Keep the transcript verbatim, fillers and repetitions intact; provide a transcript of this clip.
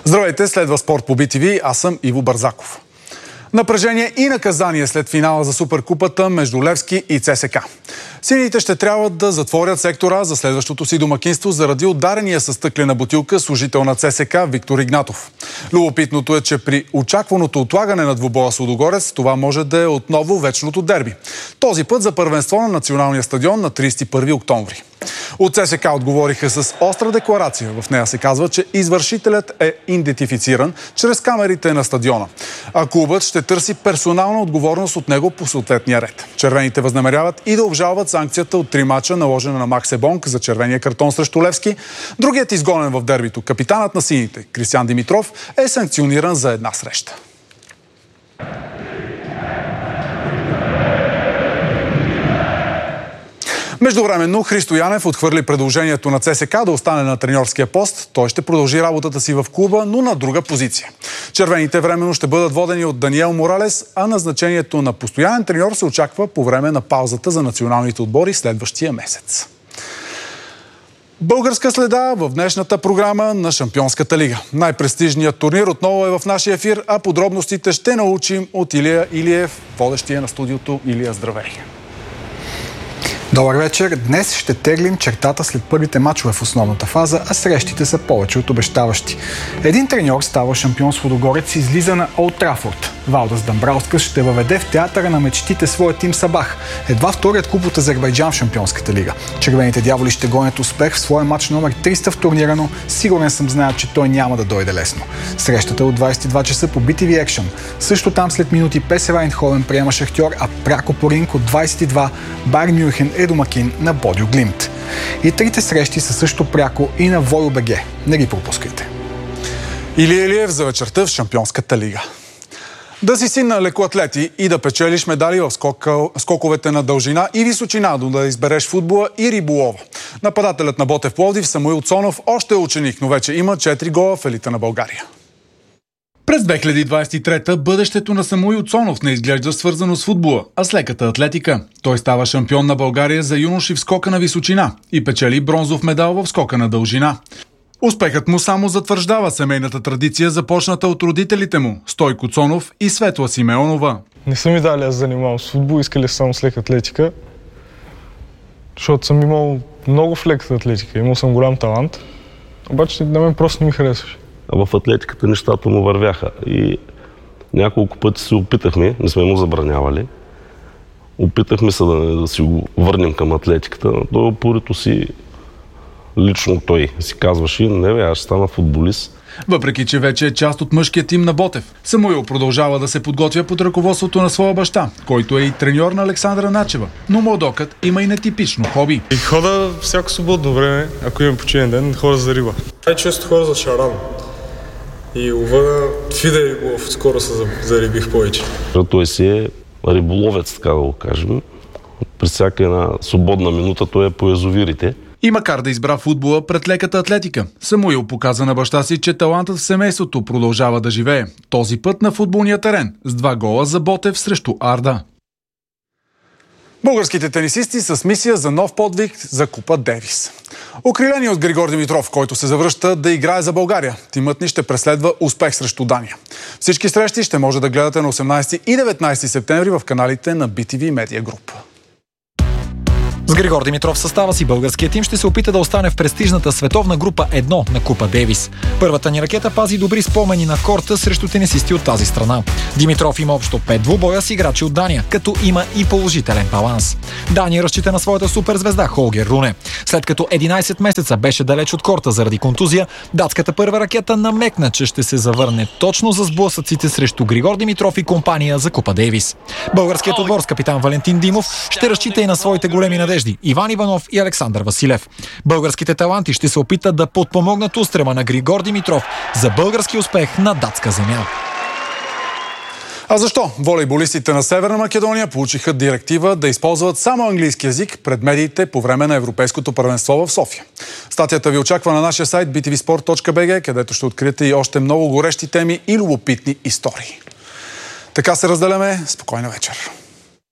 Здравейте, следва Спорт по Би Ти Ви, аз съм Иво Бързаков. Напрежение и наказание след финала за Суперкупата между Левски и ЦСКА. Сините ще трябва да затворят сектора за следващото си домакинство заради ударения със стъклена бутилка служител на ЦСКА Виктор Игнатов. Любопитното е, че при очакваното отлагане на двубоя с Лудогорец, това може да е отново вечното дерби. Този път за първенство на националния стадион на тридесет и първи октомври. От ЦСКА отговориха с остра декларация. В нея се казва, че извършителят е идентифициран чрез камерите на стадиона, а клубът ще търси персонална отговорност от него по съответния ред. Червените възнамеряват и да обжалват санкцията от три мача, наложена на Макс Ебонг за червения картон срещу Левски. Другият изгонен в дербито, капитанът на сините Кристиан Димитров, е санкциониран за една среща. Междувременно Христо Янев отхвърли предложението на ЦСКА да остане на треньорския пост. Той ще продължи работата си в клуба, но на друга позиция. Червените временно ще бъдат водени от Даниел Моралес, а назначението на постоянен треньор се очаква по време на паузата за националните отбори следващия месец. Българска следа в днешната програма на Шампионската лига. Най-престижният турнир отново е в нашия ефир, а подробностите ще научим от Илия Илиев, водещия на студиото. Илия, здравей! Добър вечер! Днес ще теглим чертата след първите мачове в основната фаза, а срещите са повече от обещаващи. Един треньор става шампион с Лудогорец и излиза на Олд Трафорд. Валдас Дамбраускас ще въведе в театъра на мечтите своя Тим Сабах. Едва вторият клуб от Азербайджан в Шампионската лига. Червените дяволи ще гонят успех в своя мач номер триста в турнира, но сигурен съм знаят, че той няма да дойде лесно. Срещата от двадесет и два часа по Би Ти Ви Екшън. Също там след минути ПСВ Айндховен приема Шахтьор, а пряко по ринг от двадесет и два Байерн Мюнхен е домакин на Бодю Глимт. И трите срещи са също пряко и на Войо БГ. Не ги пропускайте. Илия Илиев за вечерта в Шампионската лига. Да си син на лекоатлети и да печелиш медали в скока, скоковете на дължина и височина, но да избереш футбола и риболова. Нападателят на Ботев Пловдив Самуил Цонов още е ученик, но вече има четири гола в елита на България. През две хиляди двадесет и трета бъдещето на Самуил Цонов не изглежда свързано с футбола, а с леката атлетика. Той става шампион на България за юноши в скока на височина и печели бронзов медал в скока на дължина. Успехът му само затвърждава семейната традиция, започната от родителите му Стойко Цонов и Светла Симеонова. Не съм и дали аз занимавам с футбол, искали само с лека атлетика, защото съм имал много в леката атлетика, имал съм голям талант, обаче на мен просто не ми харесваше. А в атлетиката нещата му вървяха и няколко пъти се опитахме, не сме му забранявали, опитахме се да, да си го върнем към атлетиката, но порито си лично той си казваше, не бе, аз ще стана футболист. Въпреки че вече е част от мъжкия тим на Ботев, Самуил продължава да се подготвя под ръководството на своя баща, който е и треньор на Александра Начева. Но младокът има и нетипично хоби. И хода всяко свободно време, ако имам починен ден, хода за риба. Най-често хора за шаран. И лова фиде риболов, скоро се зарибих повече. Той си е риболовец, така да го кажем. При всяка една свободна минута той е по язовирите. И макар да избра футбола пред леката атлетика, Самуил показа на баща си, че талантът в семейството продължава да живее. Този път на футболния терен с два гола за Ботев срещу Арда. Българските тенисисти с мисия за нов подвиг за Купа Дейвис. Окрилени от Григор Димитров, който се завръща да играе за България, тимът ни ще преследва успех срещу Дания. Всички срещи ще може да гледате на осемнадесети и деветнадесети септември в каналите на Би Ти Ви Медиа Груп. С Григор Димитров в състава си българският тим ще се опита да остане в престижната световна група едно на Купа Дейвис. Първата ни ракета пази добри спомени на корта срещу тенисисти от тази страна. Димитров има общо пет двубоя с играчи от Дания, като има и положителен баланс. Дания разчита на своята суперзвезда Холгер Руне. След като единадесет месеца беше далеч от корта заради контузия, датската първа ракета намекна, че ще се завърне точно за сблъсъците срещу Григор Димитров и компания за Купа Дейвис. Българският отбор с капитан Валентин Димов ще разчита и на своите големи надежди Иван Иванов и Александър Василев. Българските таланти ще се опитат да подпомогнат устрема на Григор Димитров за български успех на датска земя. А защо волейболистите на Северна Македония получиха директива да използват само английски език пред медиите по време на Европейското първенство в София? Статията ви очаква на нашия сайт би ти ви спорт точка би джи, където ще откриете и още много горещи теми и любопитни истории. Така се разделяме. Спокойна вечер.